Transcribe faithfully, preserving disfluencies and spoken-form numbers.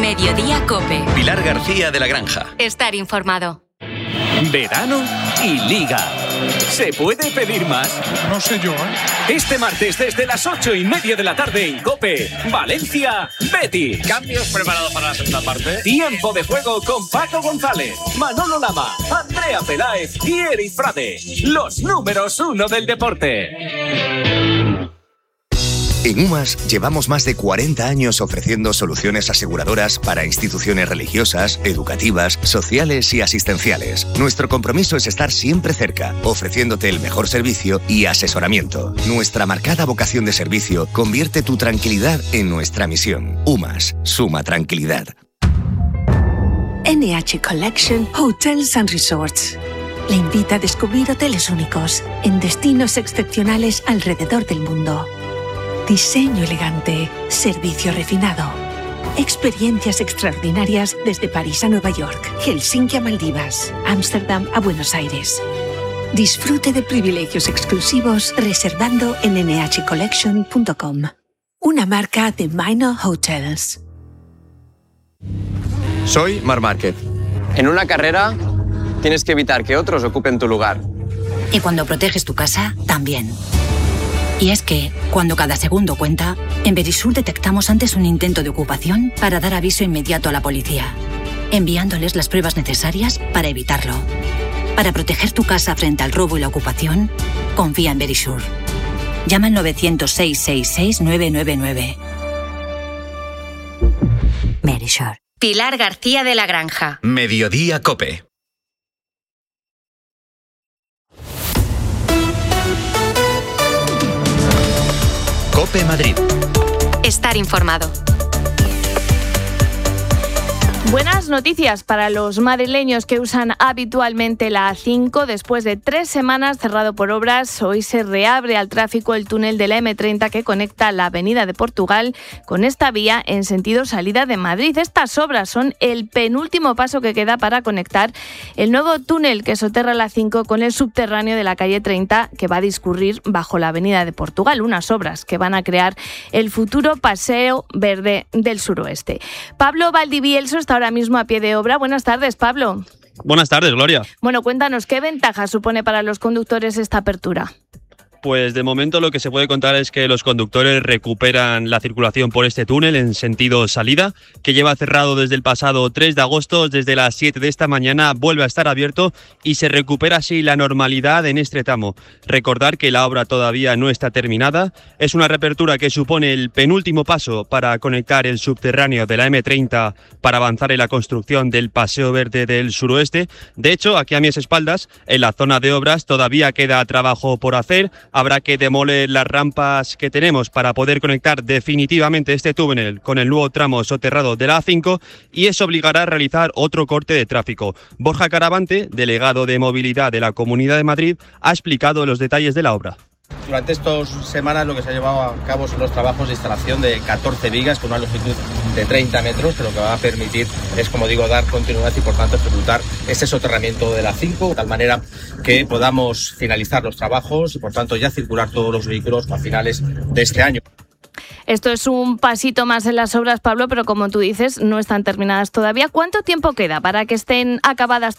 Mediodía COPE. Pilar García de la Granja. Estar informado. Verano y Liga. ¿Se puede pedir más? No sé yo, ¿eh? Este martes desde las ocho y media de la tarde en COPE, Valencia, Betis. Cambios preparados para la segunda parte. Tiempo de juego con Paco González, Manolo Lama, Andrea Peláez y Eric Frade. Los números uno del deporte. En UMAS llevamos más de cuarenta años ofreciendo soluciones aseguradoras para instituciones religiosas, educativas, sociales y asistenciales. Nuestro compromiso es estar siempre cerca, ofreciéndote el mejor servicio y asesoramiento. Nuestra marcada vocación de servicio convierte tu tranquilidad en nuestra misión. UMAS, suma tranquilidad. N H Collection Hotels and Resorts le invita a descubrir hoteles únicos en destinos excepcionales alrededor del mundo. Diseño elegante, servicio refinado, experiencias extraordinarias desde París a Nueva York, Helsinki a Maldivas, Ámsterdam a Buenos Aires. Disfrute de privilegios exclusivos reservando en ene hache collection punto com, una marca de Minor Hotels. Soy Marc Márquez. En una carrera tienes que evitar que otros ocupen tu lugar. Y cuando proteges tu casa, también. Y es que, cuando cada segundo cuenta, en Verisur detectamos antes un intento de ocupación para dar aviso inmediato a la policía, enviándoles las pruebas necesarias para evitarlo. Para proteger tu casa frente al robo y la ocupación, confía en Verisur. Llama al nueve cero cero, seis seis seis, nueve nueve nueve. Verisur. Pilar García de la Granja. Mediodía COPE. COPE Madrid. Estar informado. Buenas noticias para los madrileños que usan habitualmente la A cinco. Después de tres semanas cerrado por obras, hoy se reabre al tráfico el túnel de la eme treinta que conecta la Avenida de Portugal con esta vía en sentido salida de Madrid. Estas obras son el penúltimo paso que queda para conectar el nuevo túnel que soterra la A cinco con el subterráneo de la calle treinta, que va a discurrir bajo la Avenida de Portugal. Unas obras que van a crear el futuro Paseo Verde del Suroeste. Pablo Valdivielso está ahora mismo a pie de obra. Buenas tardes, Pablo. Buenas tardes, Gloria. Bueno, cuéntanos, ¿qué ventaja supone para los conductores esta apertura? Pues de momento lo que se puede contar es que los conductores recuperan la circulación por este túnel en sentido salida, que lleva cerrado desde el pasado tres de agosto, desde las siete de esta mañana vuelve a estar abierto y se recupera así la normalidad en este tramo. Recordar que la obra todavía no está terminada, es una reapertura que supone el penúltimo paso para conectar el subterráneo de la eme treinta para avanzar en la construcción del Paseo Verde del Suroeste. De hecho, aquí a mis espaldas, en la zona de obras, todavía queda trabajo por hacer. Habrá que demoler las rampas que tenemos para poder conectar definitivamente este túnel con el nuevo tramo soterrado de la A cinco y eso obligará a realizar otro corte de tráfico. Borja Caravante, delegado de Movilidad de la Comunidad de Madrid, ha explicado los detalles de la obra. Durante estas semanas lo que se ha llevado a cabo son los trabajos de instalación de catorce vigas con una longitud de treinta metros, que lo que va a permitir es, como digo, dar continuidad y por tanto ejecutar este soterramiento de la A cinco, de tal manera que podamos finalizar los trabajos y por tanto ya circular todos los vehículos a finales de este año. Esto es un pasito más en las obras, Pablo, pero como tú dices, no están terminadas todavía. ¿Cuánto tiempo queda para que estén acabadas